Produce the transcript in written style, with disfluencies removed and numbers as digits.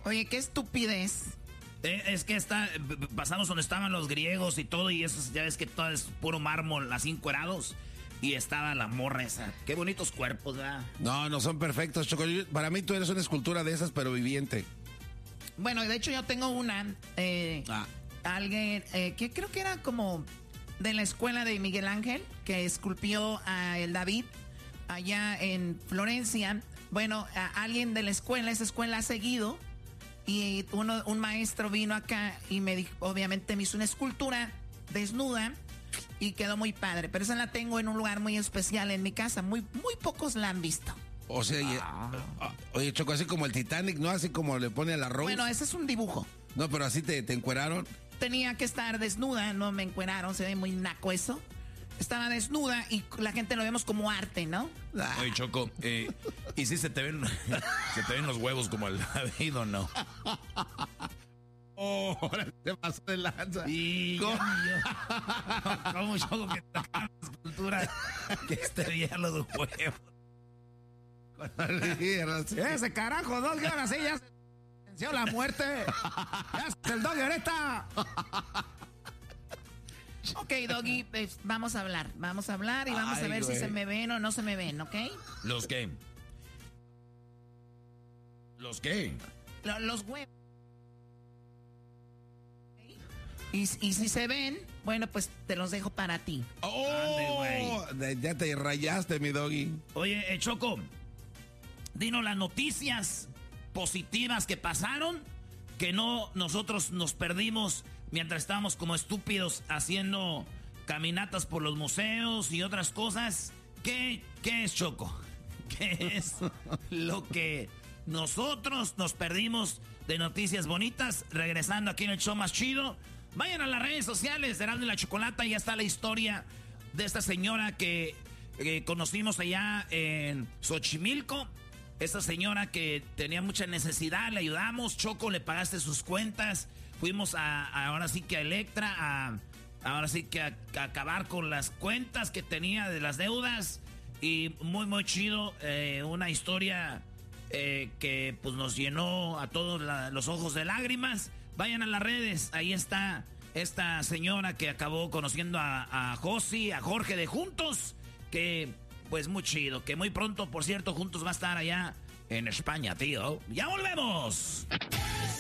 Oye, qué estupidez. Es que pasamos donde estaban los griegos y todo, y eso ya ves que todo es puro mármol, así encuerados. Y estaba la morra esa. Qué bonitos cuerpos, ¿verdad? No son perfectos, Choco. Para mí tú eres una escultura de esas, pero viviente. Bueno, de hecho yo tengo una. Alguien que creo que era como de la escuela de Miguel Ángel, que esculpió a el David allá en Florencia. Bueno, alguien de la escuela, esa escuela ha seguido. Y un maestro vino acá y me dijo, obviamente me hizo una escultura desnuda y quedó muy padre. Pero esa la tengo en un lugar muy especial en mi casa. Muy pocos la han visto. O sea, oye, Choco, así como el Titanic, ¿no? Así como le pone a la Rose. Bueno, ese es un dibujo. No, pero así te encueraron. Tenía que estar desnuda, no me encueraron, se ve muy naco eso. Estaba desnuda y la gente lo vemos como arte, ¿no? Oye, Choco, ¿y si se te ven los huevos como el David o no? Oh, ahora te pasó de lanza. Y ¿Cómo Choco que toca la escultura que veía los huevos? Ese carajo, Doggy, ahora sí ya se venció la muerte. Ya es el Doggy ahorita. Ok, Doggy, pues, vamos a hablar y vamos a ver si se me ven o no se me ven, ¿ok? ¿Los qué? ¿Los qué? Los huevos. ¿Okay? Y si se ven, bueno, pues te los dejo para ti. ¡Oh! Ya te rayaste, mi Doggy. Oye, Choco, dinos las noticias positivas que pasaron, que nosotros nos perdimos mientras estábamos como estúpidos haciendo caminatas por los museos y otras cosas. ¿Qué es, Choco? ¿Qué es lo que nosotros nos perdimos de noticias bonitas? Regresando aquí en el show más chido. Vayan a las redes sociales de Erasmo y la Chocolata. Ya está la historia de esta señora que conocimos allá en Xochimilco. Esta señora que tenía mucha necesidad, le ayudamos. Choco, le pagaste sus cuentas. Fuimos ahora sí que a Electra, ahora sí que a acabar con las cuentas que tenía de las deudas. Y muy chido, una historia que pues nos llenó a todos los ojos de lágrimas. Vayan a las redes, ahí está esta señora que acabó conociendo a Josi, a Jorge de Juntos, que pues muy chido, que muy pronto, por cierto, Juntos va a estar allá en España, tío. ¡Ya volvemos!